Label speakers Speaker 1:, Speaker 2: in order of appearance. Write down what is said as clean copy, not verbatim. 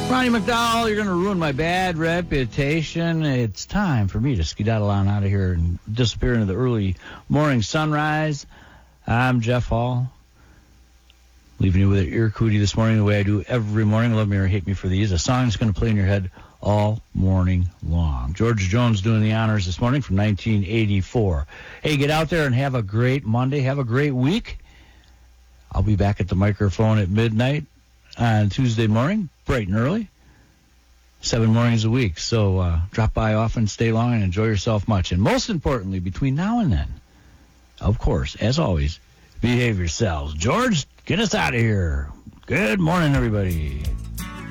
Speaker 1: Ronnie McDowell, you're going to ruin my bad reputation. It's time for me to skedaddle on out of here and disappear into the early morning sunrise. I'm Jeff Hall, leaving you with an ear cootie this morning the way I do every morning. Love me or hate me for these. A song's going to play in your head all morning long. George Jones doing the honors this morning from 1984. Hey, get out there and have a great Monday. Have a great week. I'll be back at the microphone at midnight on Tuesday morning, bright and early, 7 mornings a week. So drop by often, stay long, and enjoy yourself much. And most importantly, between now and then, of course, as always, behave yourselves. George, get us out of here. Good morning, everybody.